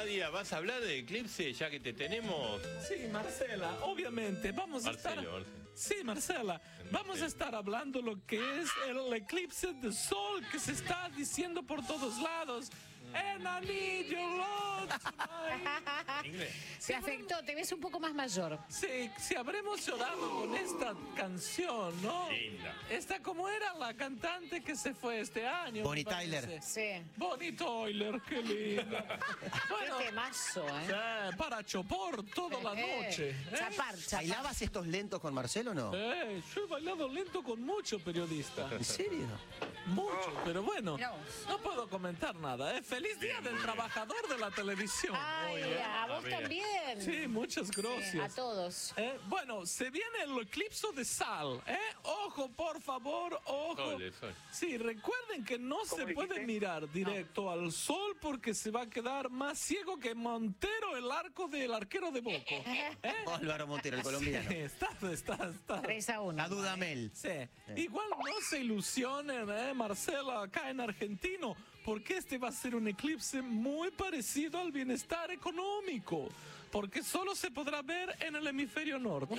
Nadia, ¿vas a hablar de Eclipse ya que te tenemos? Sí, Marcela, obviamente, vamos a estar... Sí, Marcela, vamos a estar hablando lo que es el eclipse de sol que se está diciendo por todos lados. And I need your love tonight. Inglés. Te afectó, te ves un poco más mayor. Sí, si habremos llorado con esta canción, ¿no? Linda. Esta, ¿cómo era la cantante que se fue este año? Bonnie Tyler. Sí. Bonnie Tyler, qué linda. Bueno, Qué temazo, ¿eh? para chopar toda la noche. Chapar. ¿Bailabas estos lentos con Marcelo o no? Yo he bailado lento con mucho periodista. ¿En serio? Mucho, pero bueno, Mirá vos. no puedo comentar nada. Feliz Día del Trabajador de la Televisión. Ay, hoy, a vos mira. también. Sí, muchas gracias. A todos. Bueno, se viene el eclipse de sal. Ojo, por favor, ojo. Sol. Sí, recuerden que no se puede mirar directo al sol porque se va a quedar más ciego que Montero, el arco del arquero de Boco. Álvaro Montero, el colombiano. Sí, está. 3-1. A Dudamel. Sí. Igual no se ilusionen, Marcela, acá en Argentino, porque este va a ser un eclipse muy parecido al bienestar económico, porque solo se podrá ver en el hemisferio norte.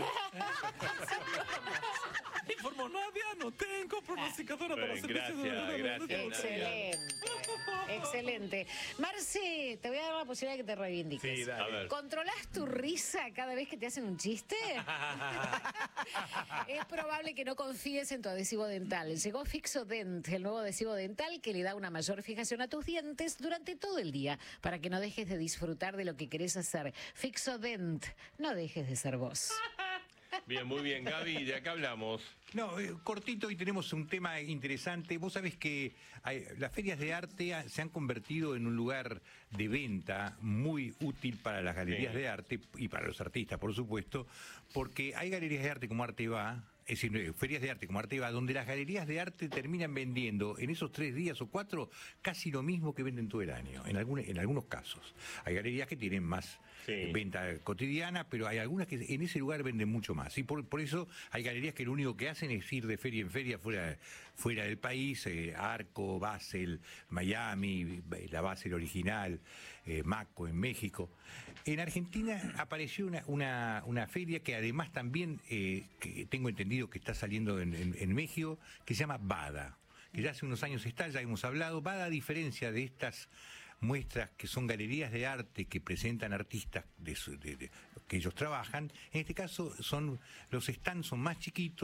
Informó Nadia, no tengo pronosticadora para servicio de Gracias. Excelente. Excelente. Marci, te voy a dar la posibilidad de que te reivindiques. Sí, dale. A ver. ¿Controlás tu risa cada vez que te hacen un chiste? Es probable que no confíes en tu adhesivo dental. Llegó Fixodent, el nuevo adhesivo dental que le da una mayor fijación a tus dientes durante todo el día para que no dejes de disfrutar de lo que querés hacer. Fixodent, no dejes de ser vos. Bien, muy bien, Gaby, ¿de acá hablamos? No, cortito, y tenemos un tema interesante. Vos sabés que las ferias de arte se han convertido en un lugar de venta muy útil para las galerías de arte y para los artistas, por supuesto, porque hay galerías de arte como Arte Va, es decir, ferias de arte como Arte Va, donde las galerías de arte terminan vendiendo en esos 3 días o 4 casi lo mismo que venden todo el año, en algunos casos. Hay galerías que tienen más venta cotidiana, pero hay algunas que en ese lugar venden mucho más. Y por eso hay galerías que lo único que hacen es ir de feria en feria fuera del país, Arco, Basel, Miami, la Basel original, Maco en México. En Argentina apareció una feria que además también, que tengo entendido que está saliendo en México, que se llama Bada, que ya hace unos años está, ya hemos hablado. Bada, a diferencia de estas muestras que son galerías de arte que presentan artistas que ellos trabajan, en este caso los stands son más chiquitos.